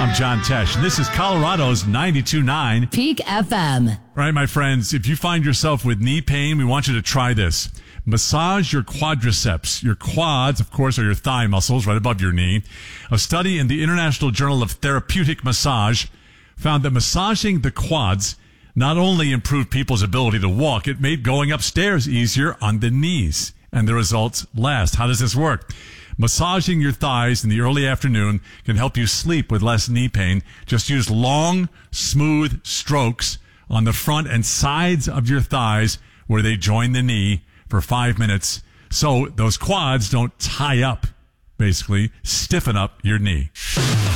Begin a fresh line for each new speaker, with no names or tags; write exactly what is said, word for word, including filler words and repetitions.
I'm John Tesh, and this is Colorado's ninety-two point nine
Peak F M.
All right, my friends, if you find yourself with knee pain, we want you to try this. Massage your quadriceps. Your quads, of course, are your thigh muscles right above your knee. A study in the International Journal of Therapeutic Massage found that massaging the quads not only improved people's ability to walk, it made going upstairs easier on the knees. And the results last. How does this work? Massaging your thighs in the early afternoon can help you sleep with less knee pain. Just use long, smooth strokes on the front and sides of your thighs where they join the knee for five minutes so those quads don't tie up, basically stiffen up your knee.